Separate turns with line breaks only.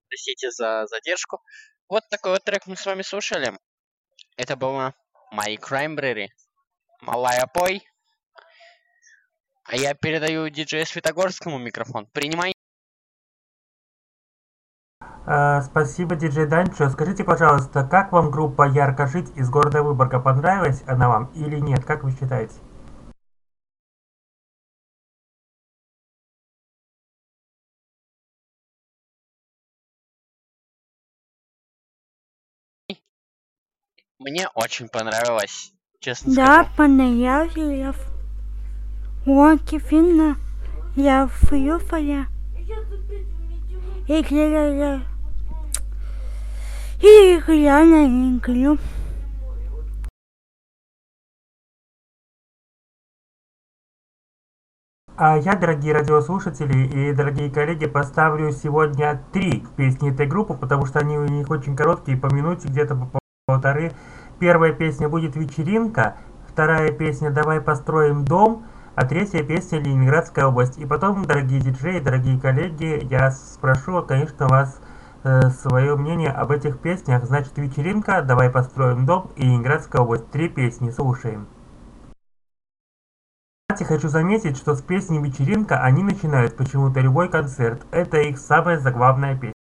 Простите за задержку. Вот такой вот трек мы с вами слушали. Это было My Cranberry, Малая Пой. А я передаю диджею Светогорскому микрофон. Принимай.
Спасибо, диджей Данчо. Скажите, пожалуйста, как вам группа «Ярко жить» из города Выборга? Понравилась она вам или нет? Как вы считаете?
Мне очень понравилось, честно
Да,
скажу.
понравилось. Очень финно. Я фрюфая. Играла. И реально играю.
А я, дорогие радиослушатели и дорогие коллеги, поставлю сегодня 3 песни этой группы, потому что они у них очень короткие, по минуте, где-то по полторы. Первая песня будет «Вечеринка», вторая песня «Давай построим дом», а третья песня «Ленинградская область». И потом, дорогие диджеи, дорогие коллеги, я спрошу, конечно, вас свое мнение об этих песнях. Значит, «Вечеринка», «Давай построим дом» и «Ленинградская область». 3 песни, слушаем. Кстати, хочу заметить, что с песни «Вечеринка» они начинают почему-то любой концерт. Это их самая заглавная песня.